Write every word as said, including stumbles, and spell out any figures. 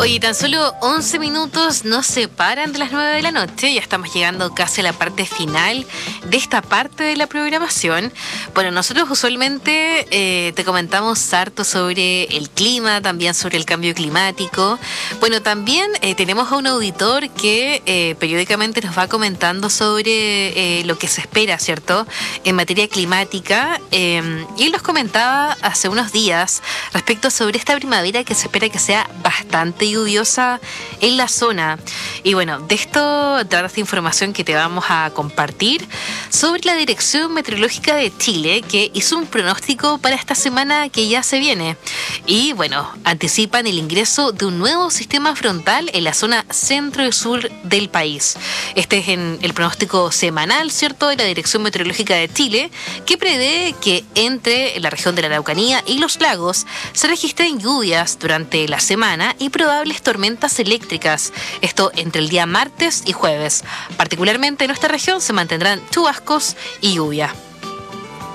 Oye, tan solo once minutos nos separan de las nueve de la noche. Ya estamos llegando casi a la parte final de esta parte de la programación. Bueno, nosotros usualmente eh, te comentamos harto sobre el clima, también sobre el cambio climático. Bueno, también eh, tenemos a un auditor que eh, periódicamente nos va comentando sobre eh, lo que se espera, ¿cierto?, en materia climática. Eh, y él nos comentaba hace unos días respecto sobre esta primavera que se espera que sea bastante lluviosa en la zona. Y bueno, de esto trata esta información que te vamos a compartir sobre la Dirección Meteorológica de Chile, que hizo un pronóstico para esta semana que ya se viene. Y bueno, anticipan el ingreso de un nuevo sistema frontal en la zona centro y sur del país. Este es en el pronóstico semanal, ¿cierto?, de la Dirección Meteorológica de Chile, que prevé que entre la región de la Araucanía y los lagos se registren lluvias durante la semana y probables tormentas eléctricas. Esto entre el día martes y jueves. Particularmente en nuestra región se mantendrán chubascos y lluvia.